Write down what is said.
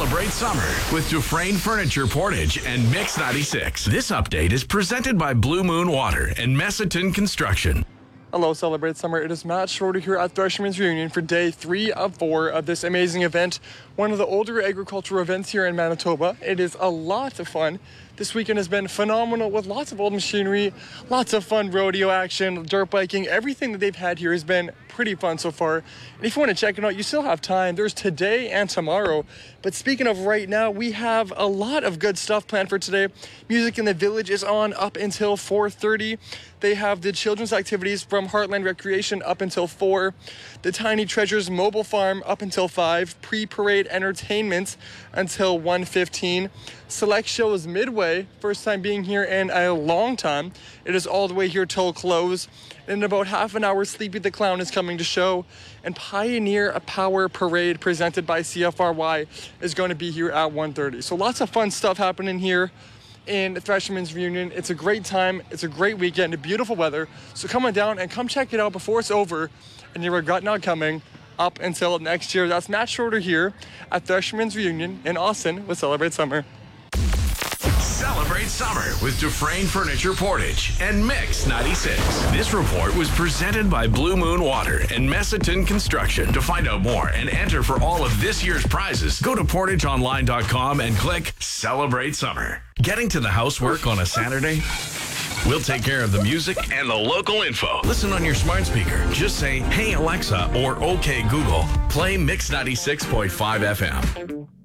Celebrate summer with Dufresne Furniture Portage and Mix 96. This update is presented by Blue Moon Water and Messaton Construction. Hello, Celebrate Summer. It is Matt Schroeder here at Thresherman's Reunion for day 3 of 4 of this amazing event, one of the older agricultural events here in Manitoba. It is a lot of fun. This weekend has been phenomenal with lots of old machinery, lots of fun rodeo action, dirt biking. Everything that they've had here has been pretty fun so far. And if you want to check it out, you still have time. There's today and tomorrow. But speaking of right now, we have a lot of good stuff planned for today. Music in the Village is on up until 4:30. They have the children's activities from Heartland Recreation up until 4. The Tiny Treasures Mobile Farm up until 5. Pre-parade entertainment until 1:15. Select shows midway. First time being here in a long time. It is all the way here till close. In about half an hour, Sleepy the Clown is coming to show. And Pioneer a Power Parade presented by CFRY is going to be here at 1:30. So lots of fun stuff happening here in Thresherman's Reunion. It's a great time. It's a great weekend. Beautiful weather. So come on down and come check it out before it's over and you regret not coming up until next year. That's Matt Schroeder here at Thresherman's Reunion in Austin with Celebrate Summer. Celebrate summer with Dufresne Furniture Portage and Mix 96. This report was presented by Blue Moon Water and Messaton Construction. To find out more and enter for all of this year's prizes, go to portageonline.com and click Celebrate Summer. Getting to the housework on a Saturday? We'll take care of the music and the local info. Listen on your smart speaker. Just say, "Hey Alexa," or "Okay Google, play Mix 96.5 FM."